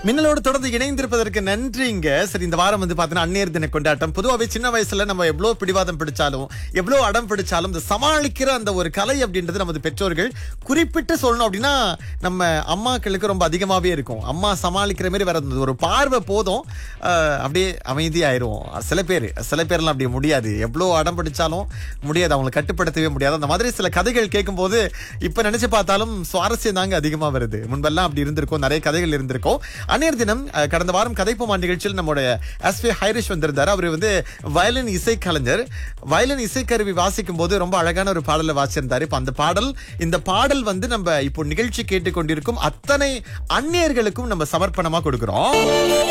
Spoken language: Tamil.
மின்னலோடு தொடர்ந்து இணைந்திருப்பதற்கு நன்றிங்க. சரி, இந்த வாரம் பாத்தீங்கன்னா அந்நியர் தின கொண்டாட்டம். பொதுவாகவே சின்ன வயசுல நம்ம எவ்வளவு பிடிவாதம் பிடிச்சாலும் எவ்வளவு அடம் பிடிச்சாலும் இந்த சமாளிக்கிற அந்த ஒரு கலை அப்படின்றது நமது பெற்றோர்கள் குறிப்பிட்டு சொல்லணும் அப்படின்னா நம்ம அம்மாக்களுக்கு ரொம்ப அதிகமாவே இருக்கும். அம்மா சமாளிக்கிற மாதிரி வர ஒரு பார்வை போதும், அப்படியே அமைதியாயிருவோம். சில பேர்லாம் அப்படி முடியாது, எவ்வளவு அடம் பிடிச்சாலும் முடியாது, அவங்களை கட்டுப்படுத்தவே முடியாது. அந்த மாதிரி சில கதைகள் கேட்கும்போது இப்ப நினைச்சு பார்த்தாலும் சுவாரஸ்யம் தாங்க அதிகமா வருது. முன்பெல்லாம் அப்படி இருந்திருக்கும், நிறைய கதைகள் இருந்திருக்கும். அந்நியர் தினம் கடந்த வாரம் கதைப்போமா நிகழ்ச்சியில் நம்முடைய எஸ்.வி. ஹைரிஷ் வந்திருந்தாரு. அவர் வயலின் இசை கலைஞர். வயலின் இசைக்கருவி வாசிக்கும் போது ரொம்ப அழகான ஒரு பாடலை வாசிச்சிருந்தாரு. இப்ப இந்த பாடல் நம்ம இப்போ நிகழ்ச்சி கேட்டுக்கொண்டிருக்கும் அத்தனை அந்நியர்களுக்கும் நம்ம சமர்ப்பணமா கொடுக்கிறோம்.